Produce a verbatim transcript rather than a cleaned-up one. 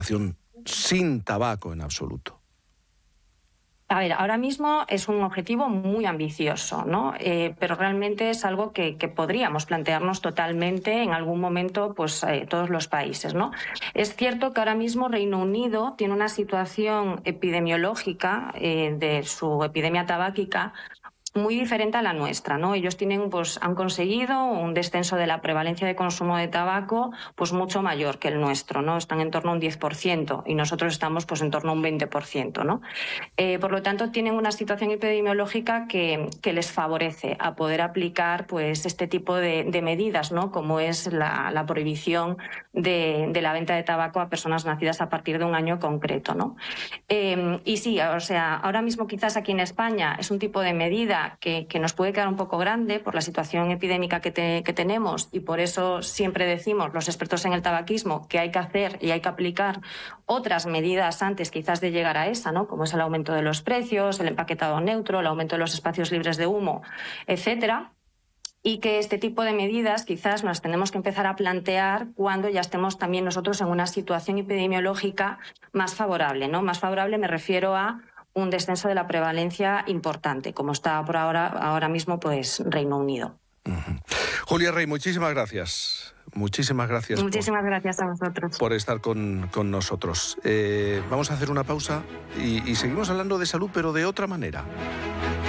sin tabaco en absoluto? A ver, ahora mismo es un objetivo muy ambicioso, ¿no? Eh, pero realmente es algo que, que podríamos plantearnos totalmente en algún momento, pues eh, todos los países, ¿no? Es cierto que ahora mismo Reino Unido tiene una situación epidemiológica eh, de su epidemia tabáquica muy diferente a la nuestra, ¿no? Ellos tienen, pues, han conseguido un descenso de la prevalencia de consumo de tabaco, pues mucho mayor que el nuestro, ¿no? Están en torno a un diez por ciento y nosotros estamos, pues, en torno a un veinte por ciento, ¿no? Eh, por lo tanto, tienen una situación epidemiológica que, que les favorece a poder aplicar, pues, este tipo de, de medidas, ¿no? Como es la, la prohibición de, de la venta de tabaco a personas nacidas a partir de un año concreto, ¿no? Eh, y sí, o sea, ahora mismo quizás aquí en España es un tipo de medida Que, que nos puede quedar un poco grande por la situación epidémica que, te, que tenemos, y por eso siempre decimos los expertos en el tabaquismo que hay que hacer y hay que aplicar otras medidas antes quizás de llegar a esa, ¿no? Como es el aumento de los precios, el empaquetado neutro, el aumento de los espacios libres de humo, etcétera. Y que este tipo de medidas quizás nos tenemos que empezar a plantear cuando ya estemos también nosotros en una situación epidemiológica más favorable, ¿no? Más favorable me refiero a un descenso de la prevalencia importante, como está por ahora, ahora mismo, pues, Reino Unido. Uh-huh. Julia Rey, muchísimas gracias. Muchísimas gracias. Muchísimas por, gracias a vosotros. Por estar con, con nosotros. Eh, vamos a hacer una pausa y, y seguimos hablando de salud, pero de otra manera.